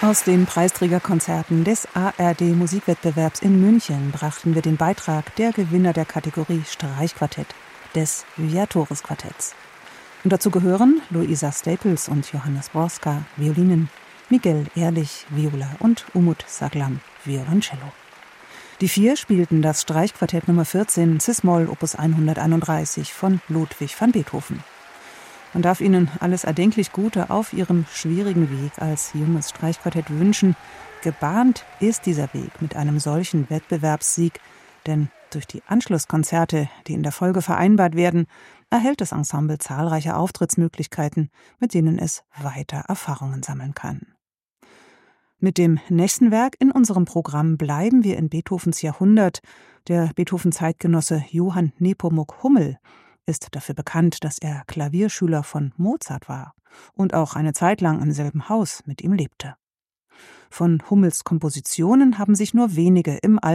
Aus den Preisträgerkonzerten des ARD-Musikwettbewerbs in München brachten wir den Beitrag der Gewinner der Kategorie Streichquartett des Viatoris-Quartetts. Und dazu gehören Luisa Staples und Johannes Broska, Violinen, Miguel Ehrlich, Viola und Umut Saglam, Violoncello. Die vier spielten das Streichquartett Nummer 14, Cis-Moll, Opus 131 von Ludwig van Beethoven. Man darf Ihnen alles erdenklich Gute auf Ihrem schwierigen Weg als junges Streichquartett wünschen. Gebahnt ist dieser Weg mit einem solchen Wettbewerbssieg, denn durch die Anschlusskonzerte, die in der Folge vereinbart werden, erhält das Ensemble zahlreiche Auftrittsmöglichkeiten, mit denen es weiter Erfahrungen sammeln kann. Mit dem nächsten Werk in unserem Programm bleiben wir in Beethovens Jahrhundert. Der Beethoven-Zeitgenosse Johann Nepomuk Hummel ist dafür bekannt, dass er Klavierschüler von Mozart war und auch eine Zeit lang im selben Haus mit ihm lebte. Von Hummels Kompositionen haben sich nur wenige im